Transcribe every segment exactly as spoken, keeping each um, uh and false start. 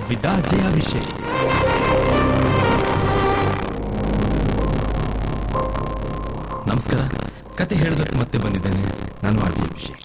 ವಿದಾಜಯ ವಿಷಯ. ನಮಸ್ಕಾರ. ಕತೆ ಹೇಳೋದಕ್ಕೆ ಮತ್ತೆ ಬಂದಿದ್ದೇನೆ. ನಾನು ಆರ್ಜೆ ಅಭಿಷೇಕ್.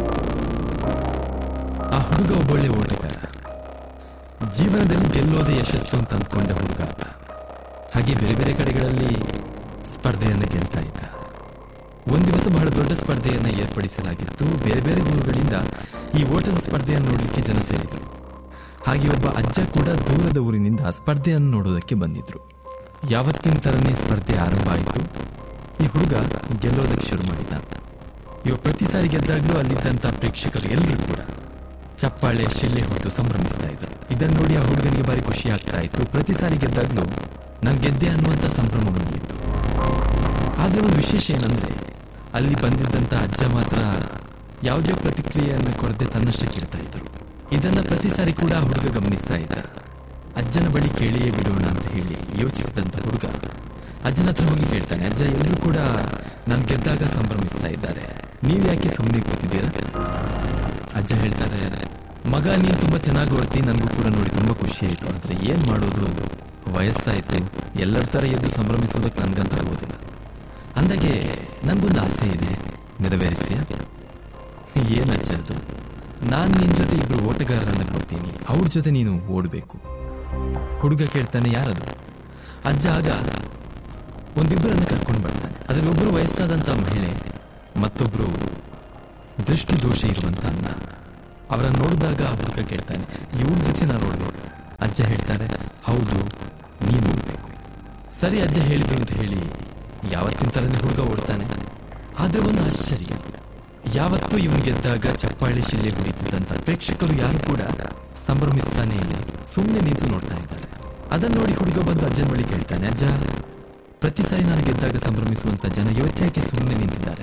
ಆ ಹುಡುಗ ಒಬ್ಬೊಳ್ಳೆ ಓಟಗಾರ, ಜೀವನದಲ್ಲಿ ಗೆಲ್ಲೋದೇ ಯಶಸ್ಸು ಅಂತ ಅಂದ್ಕೊಂಡ ಹುಡುಗ. ಹಾಗೆ ಬೇರೆ ಬೇರೆ ಕಡೆಗಳಲ್ಲಿ ಸ್ಪರ್ಧೆಯನ್ನು ಗೆಲ್ತಾ ಇದ್ದ. ಒಂದು ದಿವಸ ಬಹಳ ದೊಡ್ಡ ಸ್ಪರ್ಧೆಯನ್ನು ಏರ್ಪಡಿಸಲಾಗಿತ್ತು. ಬೇರೆ ಬೇರೆ ಊರುಗಳಿಂದ ಈ ಓಟದ ಸ್ಪರ್ಧೆಯನ್ನು ನೋಡಲಿಕ್ಕೆ ಜನ ಸೇರಿದರು. ಹಾಗೆ ಒಬ್ಬ ಅಜ್ಜ ಕೂಡ ದೂರದ ಊರಿನಿಂದ ಸ್ಪರ್ಧೆಯನ್ನು ನೋಡೋದಕ್ಕೆ ಬಂದಿದ್ರು. ಯಾವತ್ತಿನ ತರನೇ ಸ್ಪರ್ಧೆ ಆರಂಭ ಆಯಿತು. ಈ ಹುಡುಗ ಗೆಲ್ಲೋದಕ್ಕೆ ಶುರು ಮಾಡಿದ. ಇವ ಪ್ರತಿ ಸಾರಿ ಗೆದ್ದಾಗ್ಲೂ ಅಲ್ಲಿದ್ದಂತ ಪ್ರೇಕ್ಷಕರು ಎಲ್ಲರೂ ಕೂಡ ಚಪ್ಪಾಳೆ ಶಿಳ್ಳೆ ಹೊತ್ತು ಸಂಭ್ರಮಿಸ್ತಾ ಇದ್ರು. ಇದನ್ನು ನೋಡಿ ಆ ಹುಡುಗನಿಗೆ ಬಾರಿ ಖುಷಿ ಆಗ್ತಾ ಇತ್ತು. ಪ್ರತಿ ಸಾರಿ ಗೆದ್ದಾಗ್ಲೂ ನಾನು ಗೆದ್ದೆ ಅನ್ನುವಂಥ ಸಂಭ್ರಮ ಬಂದಿತ್ತು. ಆದ್ರೆ ಒಂದು ವಿಶೇಷ ಏನಂದ್ರೆ, ಅಲ್ಲಿ ಬಂದಿದ್ದಂತ ಅಜ್ಜ ಮಾತ್ರ ಯಾವುದೇ ಪ್ರತಿಕ್ರಿಯೆಯನ್ನು ಕೊಡದೆ ತನ್ನಷ್ಟಕ್ಕಿರ್ತಾ ಇದ್ರು. ಇದನ್ನ ಪ್ರತಿ ಸಾರಿ ಕೂಡ ಹುಡುಗ ಗಮನಿಸ್ತಾ ಇದ್ದ. ಅಜ್ಜನ ಬಳಿ ಕೇಳಿಯೇ ಬಿಡೋಣ ಅಂತ ಹೇಳಿ ಯೋಚಿಸಿದಂತ ಹುಡುಗ ಅಜ್ಜನ ಹತ್ರ ಹೋಗಿ ಕೇಳ್ತಾನೆ, ಅಜ್ಜ ಎಲ್ಲರೂ ಕೂಡ ನಾನು ಗೆದ್ದಾಗ ಸಂಭ್ರಮಿಸ್ತಾ ಇದ್ದಾರೆ, ನೀವ್ ಯಾಕೆ ಸುಮ್ಮನೆ ಕೂತಿದ್ದೀರಾ? ಅಜ್ಜ ಹೇಳ್ತಾರೆ, ಮಗ ನೀನು ತುಂಬಾ ಚೆನ್ನಾಗಿ ಓಡ್ತಿ, ನನಗೂ ಕೂಡ ನೋಡಿ ತುಂಬಾ ಖುಷಿ ಆಯ್ತು. ಆದ್ರೆ ಏನ್ ಮಾಡೋದು, ವಯಸ್ಸಾಯ್ತು, ಎಲ್ಲರ ತರ ಎದ್ದು ಸಂಭ್ರಮಿಸೋದಕ್ಕೆ ನನ್ಗಂತ ಆಗೋದಿಲ್ಲ. ಅಂದಾಗೆ ನನ್ಗೊಂದು ಆಸೆ ಇದೆ, ನೆರವೇರಿಸ್ತೀಯ? ಏನ್ ಅಜ್ಜ ಅದು? ನಾನು ನಿನ್ ಜೊತೆ ಇಬ್ರು ಓಟಗಾರರನ್ನ ಕೊಡ್ತೀನಿ, ಅವ್ರ ಜೊತೆ ನೀನು ಓಡ್ಬೇಕು. ಹುಡುಗ ಕೇಳ್ತಾನೆ, ಯಾರದು? ಅಜ್ಜ ಆಗ ಒಂದಿಬ್ಬರನ್ನ ಕರ್ಕೊಂಡು ಬರ್ತಾನೆ. ಅದ್ರಲ್ಲಿ ಒಬ್ರು ವಯಸ್ಸಾದಂತ ಮಹಿಳೆ, ಮತ್ತೊಬ್ರು ದೃಷ್ಟಿ ದೋಷ ಇರುವಂತ ಅಣ್ಣ. ಅವರನ್ನು ನೋಡಿದಾಗ ಹುಡುಗ ಕೇಳ್ತಾನೆ, ಇವ್ರ ಜೊತೆ ನಾನು ನೋಡ್ಬೇಕು? ಅಜ್ಜ ಹೇಳ್ತಾರೆ, ಹೌದು, ನೀನು ನೋಡ್ಬೇಕು. ಸರಿ ಅಜ್ಜ ಹೇಳಿದ್ರು ಅಂತ ಹೇಳಿ ಯಾವತ್ತಿನ ತರನೇ ಹುಡುಗ ಓಡ್ತಾನೆ. ಆದ್ರೆ ಒಂದು ಆಶ್ಚರ್ಯ, ಯಾವತ್ತೂ ಇವನು ಗೆದ್ದಾಗ ಚಪ್ಪಾಳೆ ಶಿಲ್ಲೆ ಹೊಡಿತಿದ್ದಂತ ಪ್ರೇಕ್ಷಕರು ಯಾರು ಕೂಡ ಸಂಭ್ರಮಿಸ್ತಾನೆ ಇಲ್ಲ, ಸುಮ್ಮನೆ ನಿಂತು ನೋಡ್ತಾ ಇದ್ದಾರೆ. ಅದನ್ನ ನೋಡಿ ಹುಡುಗ ಬಂದು ಅಜ್ಜನ ಬಳಿ ಕೇಳ್ತಾನೆ, ಅಜ್ಜ ಪ್ರತಿ ಸಾರಿ ನಾನು ಗೆದ್ದಾಗ ಸಂಭ್ರಮಿಸುವಂತ ಜನ ಇವತ್ತ್ಯಾಕೆ ಸುಮ್ಮನೆ ನಿಂತಿದ್ದಾರೆ?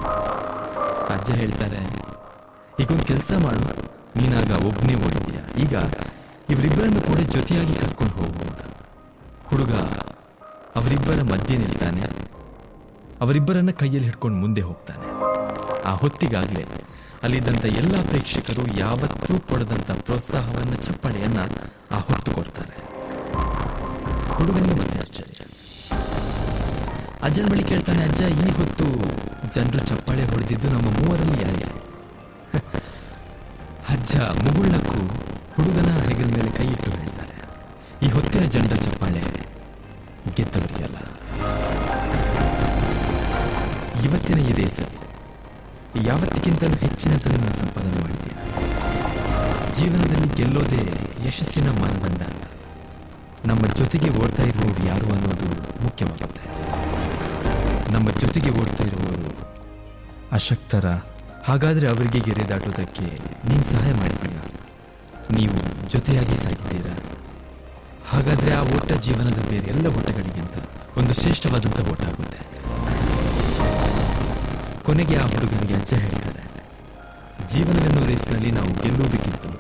ಅಜ್ಜ ಹೇಳ್ತಾರೆ, ಈಗೊಂದು ಕೆಲಸ ಮಾಡು, ನೀನಾಗ ಒಬ್ಬನೇ ಓಡಿದೀಯ, ಈಗ ಇವರಿಬ್ಬರನ್ನು ಕೂಡ ಜೊತೆಯಾಗಿ ಕರ್ಕೊಂಡು ಹೋಗುವಂತ. ಹುಡುಗ ಅವರಿಬ್ಬರ ಮಧ್ಯೆ ನಿಲ್ತಾನೆ, ಅವರಿಬ್ಬರನ್ನ ಕೈಯಲ್ಲಿ ಹಿಡ್ಕೊಂಡು ಮುಂದೆ ಹೋಗ್ತಾನೆ. ಆ ಹೊತ್ತಿಗಾಗ್ಲೇ ಅಲ್ಲಿದ್ದಂತ ಎಲ್ಲಾ ಪ್ರೇಕ್ಷಕರು ಯಾವತ್ತೂ ಕೊಡದಂತ ಪ್ರೋತ್ಸಾಹವನ್ನ, ಚಪ್ಪಾಳೆಯನ್ನ ಆ ಹೊತ್ತು ಕೊಡ್ತಾರೆ. ಹುಡುಗನಿಗೆ ಮತ್ತೆ ಆಶ್ಚರ್ಯ. ಅಜ್ಜನ ಬಳಿ ಕೇಳ್ತಾನೆ, ಅಜ್ಜ ಈ ಹೊತ್ತು ಜನರು ಚಪ್ಪಾಳೆ ಹೊಡೆದಿದ್ದು ನಮ್ಮ ಮೂವರಲ್ಲಿ ಯಾರಿಗೆ? ಅಜ್ಜ ಮುಗುಳ್ನಕ್ಕೂ ಹುಡುಗನ ಹೆಗಲ ಮೇಲೆ ಕೈ ಇಟ್ಟು ಹೇಳ್ತಾರೆ, ಈ ಹೊತ್ತಿನ ಜನರ ಚಪ್ಪಾಳೆ ಗೆದ್ದವರಿಗಲ್ಲ, ಇವತ್ತಿನ ಇದೇ ಸರಿ, ಯಾವತ್ತಿಗಿಂತಲೂ ಹೆಚ್ಚಿನ ತನ್ನ ಸಂಪಾದನೆ ಮಾಡಿದ್ದೀಯ. ಜೀವನದಲ್ಲಿ ಗೆಲ್ಲೋದೇ ಯಶಸ್ಸಿನ ಮಾನದಂಡ. ನಮ್ಮ ಜೊತೆಗೆ ಓಡ್ತಾ ಇರುವವರು ಯಾರು ಅನ್ನೋದು ಮುಖ್ಯವಾಗುತ್ತೆ. ನಮ್ಮ ಜೊತೆಗೆ ಓಡ್ತಾ ಇರುವವರು ಅಶಕ್ತರ, ಹಾಗಾದ್ರೆ ಅವರಿಗೆ ಗೆರೆ ದಾಟೋದಕ್ಕೆ ನೀವು ಸಹಾಯ ಮಾಡಿದ್ದೀರಾ? ನೀವು ಜೊತೆಯಾಗಿ ಸಾಯ್ತೀರಾ? ಹಾಗಾದ್ರೆ ಆ ಓಟ ಜೀವನದ ಬೇರೆ ಎಲ್ಲ ಓಟಗಳಿಗಿಂತ ಒಂದು ಶ್ರೇಷ್ಠವಾದಂಥ ಓಟ ಆಗುತ್ತೆ. ಕೊನೆಗೆ ಆ ಹುಡುಗನಿಗೆ ಅಜ್ಜ ಹೇಳ್ತಾರೆ, ಜೀವನವೆನ್ನೋ ರೇಸ್ನಲ್ಲಿ ನಾವು ಗೆಲ್ಲುವುದಕ್ಕಿಂತಲೂ